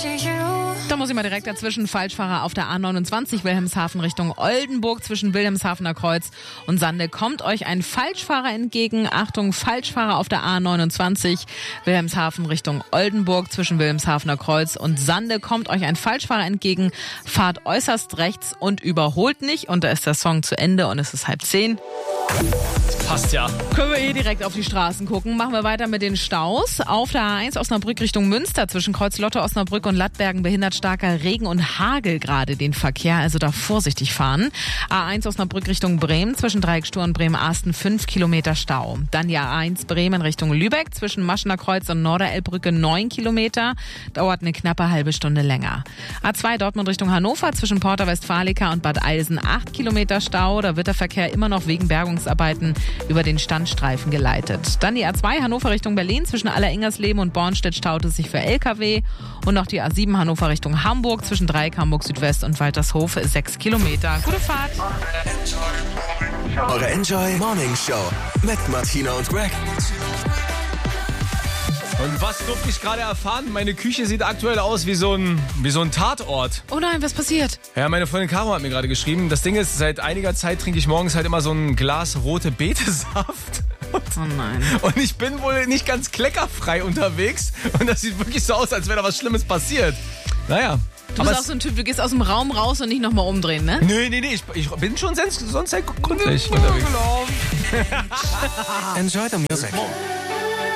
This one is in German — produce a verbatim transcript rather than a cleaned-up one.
Da muss ich mal direkt dazwischen. Falschfahrer auf der A neunundzwanzig Wilhelmshaven Richtung Oldenburg zwischen Wilhelmshavener Kreuz und Sande. Kommt euch ein Falschfahrer entgegen. Achtung, Falschfahrer auf der A neunundzwanzig Wilhelmshaven Richtung Oldenburg zwischen Wilhelmshavener Kreuz und Sande. Kommt euch ein Falschfahrer entgegen. Fahrt äußerst rechts und überholt nicht. Und da ist der Song zu Ende und es ist halb zehn. Passt ja. Können wir eh direkt auf die Straßen gucken. Machen wir weiter mit den Staus. Auf der A eins Osnabrück Richtung Münster zwischen Kreuzlotte, Osnabrück und Lattbergen behindert starker Regen und Hagel gerade den Verkehr, also da vorsichtig fahren. A eins Osnabrück Richtung Bremen zwischen Dreieckstur und Bremen-Asten fünf Kilometer Stau. Dann die A eins Bremen Richtung Lübeck zwischen Maschener Kreuz und Norderelbbrücke neun Kilometer. Dauert eine knappe halbe Stunde länger. A zwei Dortmund Richtung Hannover zwischen Porta Westfalica und Bad Eilsen acht Kilometer Stau. Da wird der Verkehr immer noch wegen Bergungsarbeiten über den Standstreifen geleitet. Dann die A zwei Hannover Richtung Berlin zwischen Alleringersleben und Bornstedt staut es sich für L K W. Und noch die A sieben Hannover Richtung Hamburg zwischen Dreieck Hamburg Südwest und Waltershof sechs Kilometer. Gute Fahrt. Eure Enjoy Morning Show mit Martina und Greg. Und was durfte ich gerade erfahren? Meine Küche sieht aktuell aus wie so ein, wie so ein Tatort. Oh nein, was passiert? Ja, meine Freundin Caro hat mir gerade geschrieben. Das Ding ist, seit einiger Zeit trinke ich morgens halt immer so ein Glas rote Betesaft. Und, oh nein. Und ich bin wohl nicht ganz kleckerfrei unterwegs. Und das sieht wirklich so aus, als wäre da was Schlimmes passiert. Naja. Du bist auch so ein Typ, du gehst aus dem Raum raus und nicht nochmal umdrehen, ne? Nee, nee, nee, ich, ich bin schon sonst, sonst halt gründlich unterwegs. Enjoy the music.